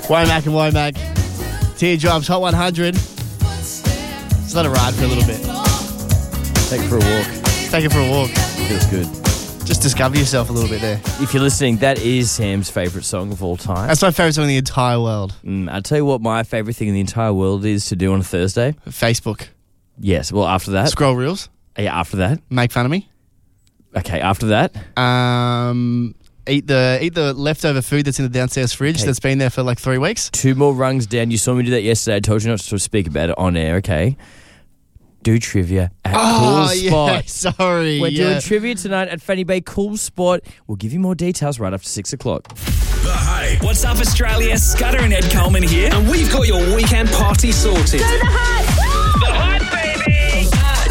Womack and Womack. Teardrops, Hot 100. Let's let it ride for a little bit. Take it for a walk. Take it for a walk. Feels good. Just discover yourself a little bit there. If you're listening, that is Sam's favourite song of all time. That's my favourite song in the entire world. I'll tell you what my favourite thing in the entire world is to do on a Thursday. Facebook. Yes, well, after that. Scroll reels. Yeah, after that. Make fun of me. Okay, after that. Eat the leftover food that's in the downstairs fridge that's been there for like 3 weeks. 2 more rungs down. You saw me do that yesterday. I told you not to speak about it on air, okay? Do trivia at Cool Spot. Yeah, sorry. We're doing trivia tonight at Fanny Bay Cool Spot. We'll give you more details right after 6 o'clock. The Hype. What's up, Australia? Scudder and Ed Coleman here. And we've got your weekend party sorted. Go the Hype! The Hype, baby!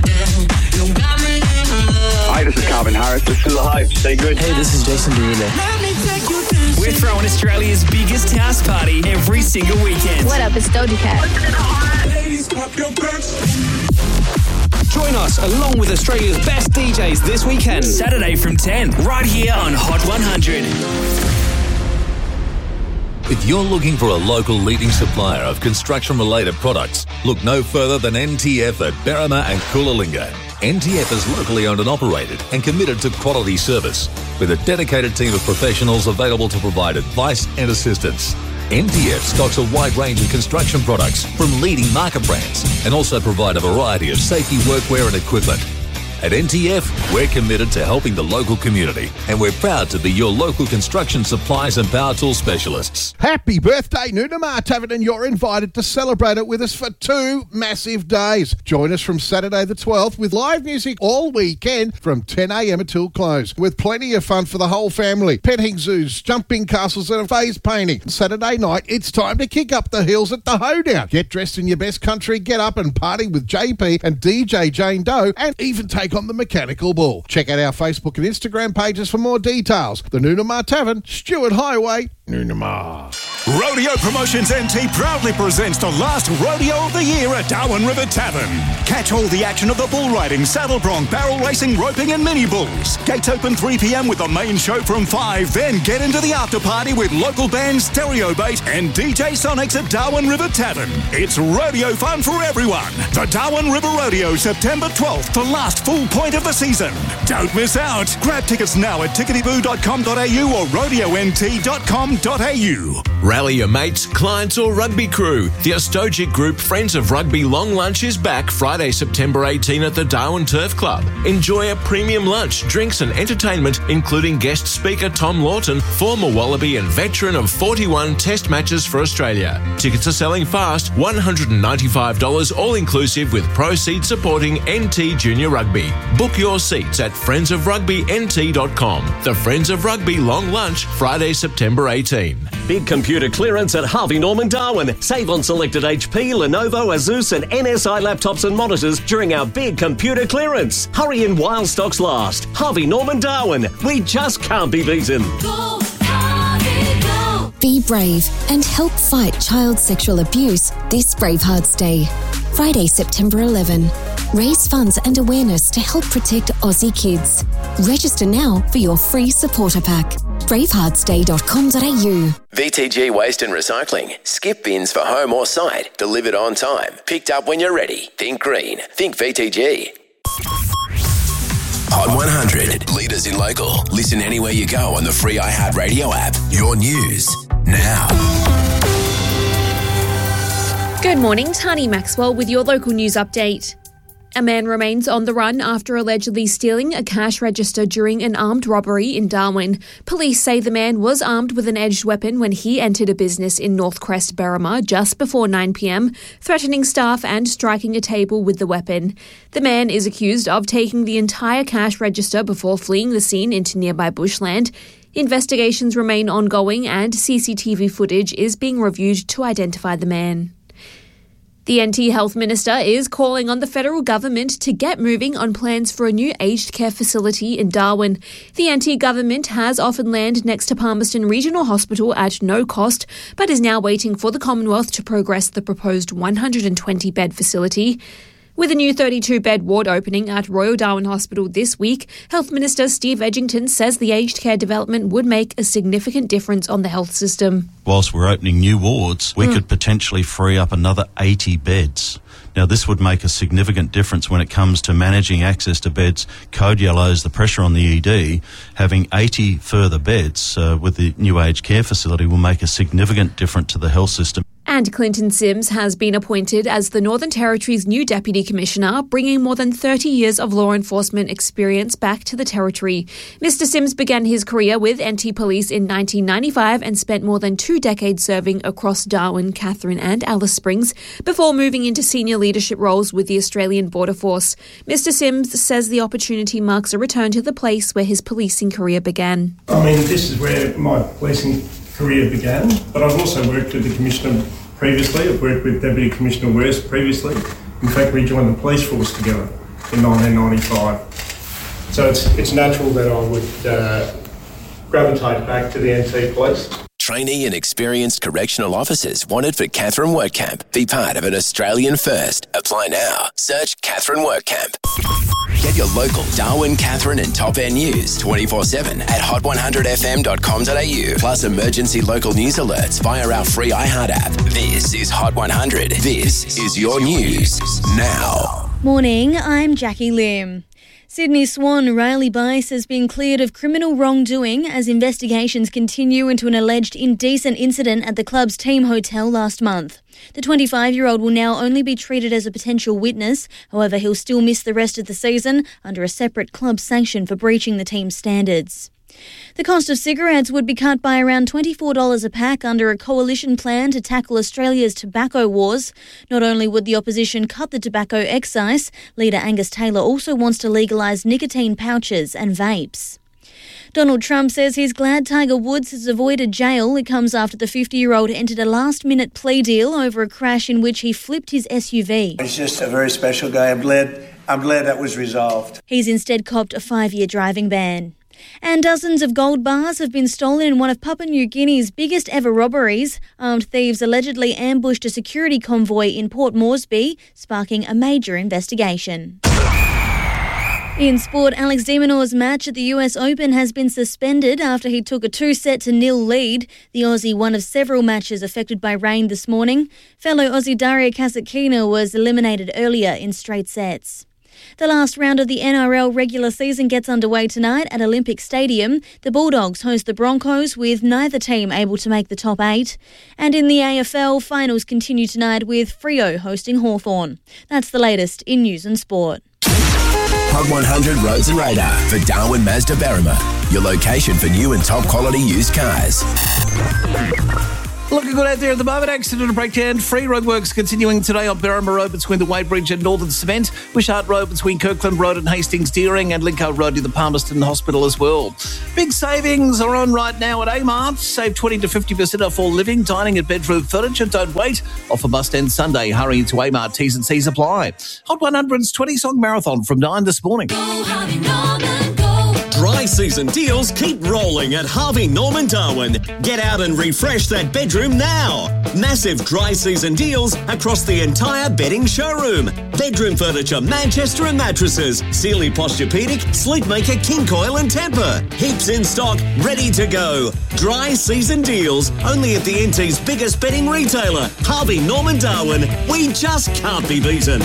Hi, this is Calvin Harris. This is The Hype. Stay good. Hey, this is Jason Derulo. We're throwing Australia's biggest house party every single weekend. What up, it's Doja Cat. Join us along with Australia's best DJs this weekend. Saturday from 10, right here on Hot 100. If you're looking for a local leading supplier of construction-related products, look no further than NTF at Berrima and Coolangatta. NTF is locally owned and operated and committed to quality service, with a dedicated team of professionals available to provide advice and assistance. NTF stocks a wide range of construction products from leading market brands and also provide a variety of safety workwear and equipment. At NTF, we're committed to helping the local community, and we're proud to be your local construction supplies and power tool specialists. Happy birthday, Noonamar Tavern, and you're invited to celebrate it with us for 2 massive days. Join us from Saturday the 12th with live music all weekend from 10 a.m. until close, with plenty of fun for the whole family. Petting zoos, jumping castles and phase painting. Saturday night, it's time to kick up the hills at the Hoedown. Get dressed in your best country, get up and party with JP and DJ Jane Doe, and even take on the mechanical bull. Check out our Facebook and Instagram pages for more details. The Noonamar Tavern, Stewart Highway, Noonamar. Rodeo Promotions NT proudly presents the last rodeo of the year at Darwin River Tavern. Catch all the action of the bull riding, saddle bronc, barrel racing, roping and mini bulls. Gates open 3 p.m. with the main show from 5. Then get into the after party with local bands Stereo Bait and DJ Sonics at Darwin River Tavern. It's rodeo fun for everyone. The Darwin River Rodeo, September 12th, the last full point of the season. Don't miss out. Grab tickets now at ticketyboo.com.au or rodeont.com.au. Rally your mates, clients or rugby crew. The Ostojic Group Friends of Rugby Long Lunch is back Friday, September 18 at the Darwin Turf Club. Enjoy a premium lunch, drinks and entertainment, including guest speaker Tom Lawton, former Wallaby and veteran of 41 Test matches for Australia. Tickets are selling fast, $195 all-inclusive with proceeds supporting NT Junior Rugby. Book your seats at friendsofrugbynt.com. The Friends of Rugby Long Lunch, Friday, September 18. Big computer clearance at Harvey Norman Darwin. Save on selected HP, Lenovo, Asus and NSI laptops and monitors during our big computer clearance. Hurry in while stocks last. Harvey Norman Darwin. We just can't be beaten. Go, Harvey, go. Be brave and help fight child sexual abuse this Bravehearts Day. Friday, September 11. Raise funds and awareness to help protect Aussie kids. Register now for your free supporter pack. braveheartsday.com.au. VTG Waste and Recycling. Skip bins for home or site. Delivered on time. Picked up when you're ready. Think green. Think VTG. Hot 100. Leaders in local. Listen anywhere you go on the free iHeartRadio app. Your news now. Good morning, Tani Maxwell with your local news update. A man remains on the run after allegedly stealing a cash register during an armed robbery in Darwin. Police say the man was armed with an edged weapon when he entered a business in North Crest, Berrima, just before 9 p.m, threatening staff and striking a table with the weapon. The man is accused of taking the entire cash register before fleeing the scene into nearby bushland. Investigations remain ongoing and CCTV footage is being reviewed to identify the man. The NT Health Minister is calling on the federal government to get moving on plans for a new aged care facility in Darwin. The NT government has offered land next to Palmerston Regional Hospital at no cost, but is now waiting for the Commonwealth to progress the proposed 120-bed facility. With a new 32-bed ward opening at Royal Darwin Hospital this week, Health Minister Steve Edgington says the aged care development would make a significant difference on the health system. Whilst we're opening new wards, we could potentially free up another 80 beds. Now, this would make a significant difference when it comes to managing access to beds, code yellows, the pressure on the ED. Having 80 further beds with the new aged care facility will make a significant difference to the health system. And Clinton Sims has been appointed as the Northern Territory's new Deputy Commissioner, bringing more than 30 years of law enforcement experience back to the Territory. Mr Sims began his career with NT Police in 1995 and spent more than 2 decades serving across Darwin, Katherine and Alice Springs before moving into senior leadership roles with the Australian Border Force. Mr Sims says the opportunity marks a return to the place where his policing career began. I mean, this is where my policing career began, but I've also worked with the Commissioner previously. I've worked with Deputy Commissioner Wurst previously. In fact, we joined the police force together in 1995. So it's natural that I would gravitate back to the NT Police. Trainee and experienced correctional officers wanted for Katherine WorkCamp. Be part of an Australian first. Apply now. Search Katherine WorkCamp. Get your local Darwin, Katherine and Top End news 24/7 at hot100fm.com.au. Plus emergency local news alerts via our free iHeart app. This is Hot 100. This is your news now. Morning, I'm Jackie Lim. Sydney Swan Riley Bice has been cleared of criminal wrongdoing as investigations continue into an alleged indecent incident at the club's team hotel last month. The 25-year-old will now only be treated as a potential witness. However, he'll still miss the rest of the season under a separate club sanction for breaching the team's standards. The cost of cigarettes would be cut by around $24 a pack under a coalition plan to tackle Australia's tobacco wars. Not only would the opposition cut the tobacco excise, leader Angus Taylor also wants to legalise nicotine pouches and vapes. Donald Trump says he's glad Tiger Woods has avoided jail. It comes after the 50-year-old entered a last-minute plea deal over a crash in which he flipped his SUV. He's just a very special guy. I'm glad that was resolved. He's instead copped a 5-year driving ban. And dozens of gold bars have been stolen in one of Papua New Guinea's biggest ever robberies. Armed thieves allegedly ambushed a security convoy in Port Moresby, sparking a major investigation. In sport, Alex de Minaur's match at the US Open has been suspended after he took a 2-0 lead. The Aussie, one of several matches affected by rain this morning. Fellow Aussie Daria Kasatkina was eliminated earlier in straight sets. The last round of the NRL regular season gets underway tonight at Olympic Stadium. The Bulldogs host the Broncos, with neither team able to make the top 8. And in the AFL, finals continue tonight with Freo hosting Hawthorn. That's the latest in news and sport. Hot 100 Roads and Radar for Darwin Mazda Berrima. Your location for new and top quality used cars. Looking good out there at the moment. Accident and breakdown. Free roadworks continuing today on Berrima Road between the Weybridge and Northern Cement. Wishart Road between Kirkland Road and Hastings Deering, and Lincoln Road near the Palmerston Hospital as well. Big savings are on right now at Amart. Save 20 to 50% off all living, dining and bedroom furniture. Don't wait. Offer must end Sunday. Hurry into Amart. T's and C's apply. Hot 100's 20-song marathon from 9 this morning. Dry season deals keep rolling at Harvey Norman Darwin. Get out and refresh that bedroom now. Massive dry season deals across the entire bedding showroom. Bedroom furniture, Manchester and mattresses, Sealy Posturepedic, Sleepmaker, King Coil and Tempur. Heaps in stock, ready to go. Dry season deals only at the NT's biggest bedding retailer, Harvey Norman Darwin. We just can't be beaten.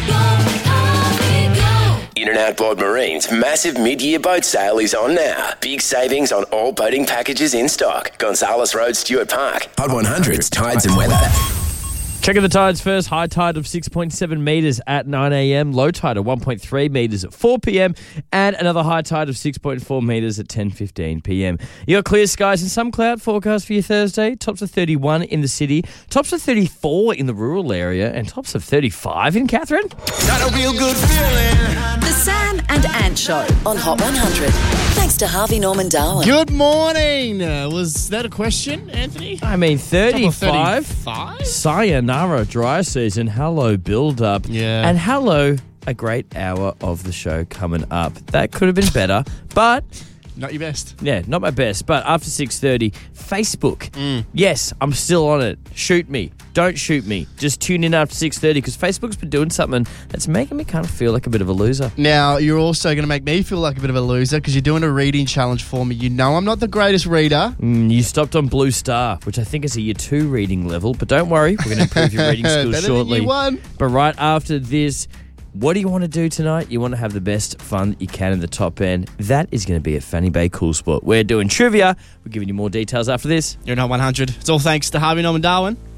In and Outboard Marine's massive mid-year boat sale is on now. Big savings on all boating packages in stock. Gonzales Road, Stuart Park. Hot 100's Tides and Weather. Checking the tides first. High tide of 6.7 metres at 9 a.m. Low tide of 1.3 metres at 4 p.m. And another high tide of 6.4 metres at 10:15 p.m. You got clear skies and some cloud forecast for your Thursday. Tops of 31 in the city. Tops of 34 in the rural area. And tops of 35 in Katherine. Got a real good feeling. The Sam and Ant Show on Hot 100. Thanks to Harvey Norman Darwin. Good morning. Was that a question, Anthony? I mean, 35. 35? Sayonara dry season. Hello, build up. Yeah. And hello, a great hour of the show coming up. That could have been better, but Not your best. Yeah, not my best. But after 6:30, Facebook. Yes, I'm still on it. Shoot me. Don't shoot me. Just tune in after 6:30 because Facebook's been doing something that's making me kind of feel like a bit of a loser. Now, you're also going to make me feel like a bit of a loser because you're doing a reading challenge for me. You know I'm not the greatest reader. You stopped on Blue Star, which I think is a year 2 reading level. But don't worry, we're going to improve your reading skills Better shortly. Than year 1. But right after this, what do you want to do tonight? You want to have the best fun that you can in the top end. That is going to be at Fanny Bay Cool Sport. We're doing trivia. We're giving you more details after this. You're not 100. It's all thanks to Harvey Norman Darwin.